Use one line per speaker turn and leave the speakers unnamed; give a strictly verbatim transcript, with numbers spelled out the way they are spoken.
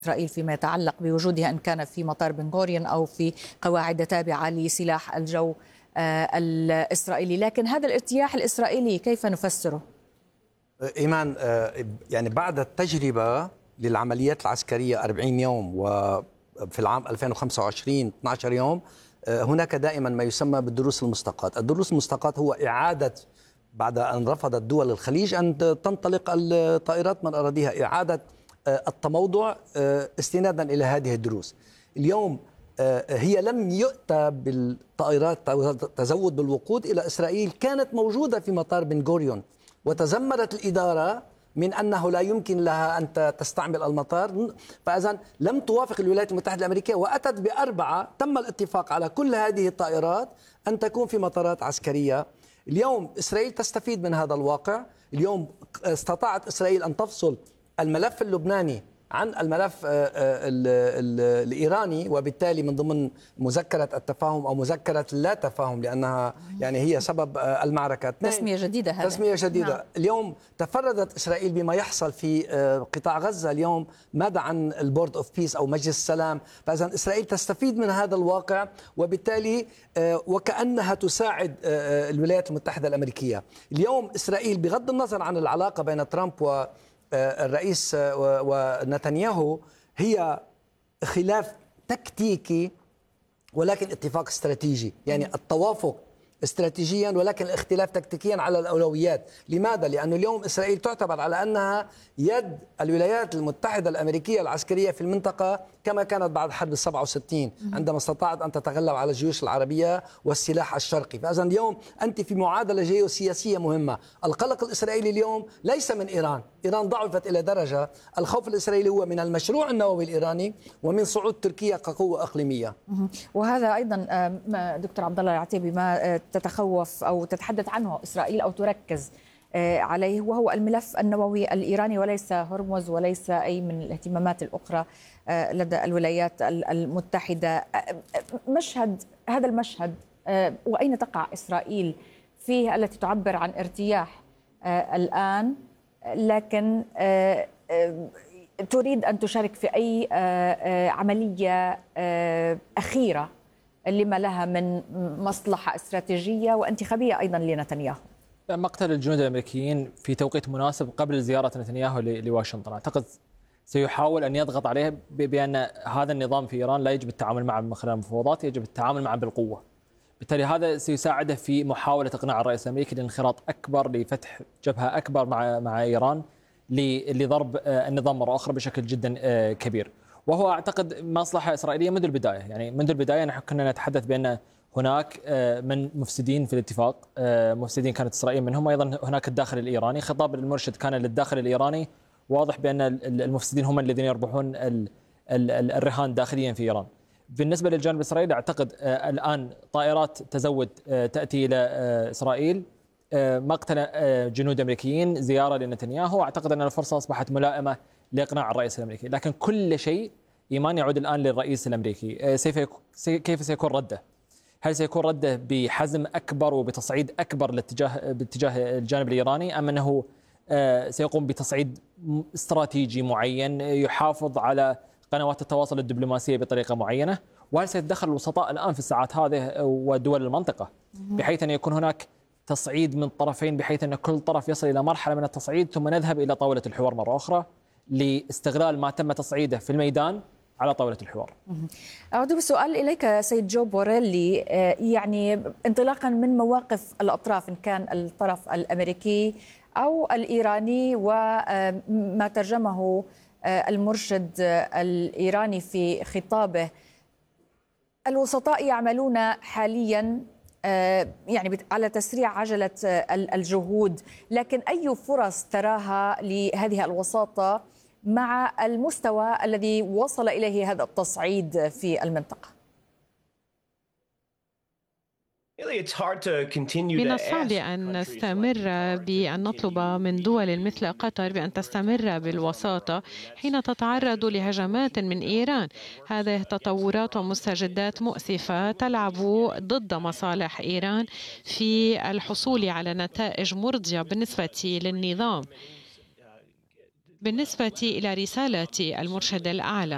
إسرائيل فيما يتعلق بوجودها إن كان في مطار بن غوريون أو في قواعد تابعة لسلاح الجو الإسرائيلي، لكن هذا الارتياح الإسرائيلي كيف نفسره؟
إيمان، يعني بعد التجربة للعمليات العسكرية أربعين يوم وفي العام ألفين وخمسة وعشرين اثني عشر يوم، هناك دائما ما يسمى بالدروس المستقاة. الدروس المستقاة هو إعادة، بعد أن رفضت دول الخليج أن تنطلق الطائرات من أراضيها، إعادة التموضع استنادا إلى هذه الدروس. اليوم هي لم يؤتى بالطائرات تزود بالوقود إلى إسرائيل، كانت موجودة في مطار بن غوريون وتذمرت الإدارة من أنه لا يمكن لها أن تستعمل المطار، فإذن لم توافق الولايات المتحدة الأمريكية وأتت بأربعة. تم الاتفاق على كل هذه الطائرات أن تكون في مطارات عسكرية. اليوم إسرائيل تستفيد من هذا الواقع. اليوم استطاعت إسرائيل أن تفصل الملف اللبناني عن الملف الإيراني، وبالتالي من ضمن مذكرة التفاهم أو مذكرة لا تفاهم، لأنها يعني هي سبب المعركة.
تسمية جديدة هذا.
تسمية جديدة. نعم. اليوم تفردت إسرائيل بما يحصل في قطاع غزة اليوم. ماذا عن البورد أوف بيس أو مجلس السلام؟ فإذا إسرائيل تستفيد من هذا الواقع، وبالتالي وكأنها تساعد الولايات المتحدة الأمريكية. اليوم إسرائيل بغض النظر عن العلاقة بين ترامب و الرئيس ونتنياهو هي خلاف تكتيكي ولكن اتفاق استراتيجي، يعني التوافق استراتيجيا ولكن الاختلاف تكتيكيا على الأولويات. لماذا؟ لأن اليوم إسرائيل تعتبر على أنها يد الولايات المتحدة الأمريكية العسكرية في المنطقة، كما كانت بعد حرب السبعة وستين عندما استطاعت أن تتغلب على الجيوش العربية والسلاح الشرقي. فإذن اليوم أنت في معادلة جيوسياسية مهمة. القلق الإسرائيلي اليوم ليس من إيران، إيران ضعفت إلى درجة. الخوف الإسرائيلي هو من المشروع النووي الإيراني ومن صعود تركيا كقوة إقليمية.
وهذا أيضا دكتور عبد الله العتيبي ما تتخوف أو تتحدث عنه إسرائيل أو تركز عليه، وهو الملف النووي الإيراني وليس هرمز وليس أي من الاهتمامات الأخرى لدى الولايات المتحدة. مشهد هذا المشهد وأين تقع إسرائيل فيه التي تعبر عن ارتياح الآن، لكن تريد أن تشارك في أي عملية أخيرة لما لها من مصلحة استراتيجية وانتخابية أيضا لنتنياهو؟
مقتل الجنود الأمريكيين في توقيت مناسب قبل زيارة نتنياهو لواشنطن أعتقد سيحاول أن يضغط عليه بأن هذا النظام في إيران لا يجب التعامل معه من خلال المفاوضات، يجب التعامل معه بالقوة. بالتالي هذا سيساعده في محاولة إقناع الرئيس الأمريكي لانخراط أكبر، لفتح جبهة أكبر مع مع إيران لضرب النظام مرة أخرى بشكل جدا كبير. وهو أعتقد مصلحة إسرائيلية منذ البداية، يعني منذ البداية نحن كنا نتحدث بأن هناك من مفسدين في الاتفاق، مفسدين كانت إسرائيل منهم، أيضا هناك الداخل الإيراني. خطاب المرشد كان للداخل الإيراني، واضح بأن المفسدين هم الذين يربحون الرهان داخليا في إيران. بالنسبة للجانب الإسرائيلي أعتقد الآن طائرات تزود تأتي إلى إسرائيل، مقتل جنود أمريكيين، زيارة لنتنياهو. أعتقد أن الفرصة أصبحت ملائمة لإقناع الرئيس الأمريكي، لكن كل شيء إيمان يعود الآن للرئيس الأمريكي. كيف سيكون رده؟ هل سيكون رده بحزم أكبر وبتصعيد أكبر لاتجاه باتجاه الجانب الإيراني، أم أنه سيقوم بتصعيد استراتيجي معين يحافظ على قنوات التواصل الدبلوماسية بطريقة معينة؟ وهل سيتدخل الوسطاء الآن في الساعات هذه ودول المنطقة بحيث أن يكون هناك تصعيد من طرفين، بحيث أن كل طرف يصل إلى مرحلة من التصعيد ثم نذهب إلى طاولة الحوار مرة أخرى لاستغلال ما تم تصعيده في الميدان على طاولة الحوار؟
أعود بسؤال إليك سيد جو بوريلي، يعني انطلاقا من مواقف الأطراف إن كان الطرف الأمريكي أو الإيراني وما ترجمه المرشد الإيراني في خطابه، الوسطاء يعملون حاليا يعني على تسريع عجلة الجهود، لكن أي فرص تراها لهذه الوساطة مع المستوى الذي وصل إليه هذا التصعيد في المنطقة؟
من الصعب أن نستمر بأن نطلب من دول مثل قطر بأن تستمر بالوساطة حين تتعرض لهجمات من إيران. هذه تطورات ومستجدات مؤسفة تلعب ضد مصالح إيران في الحصول على نتائج مرضية بالنسبة للنظام. بالنسبة إلى رسالة المرشد الأعلى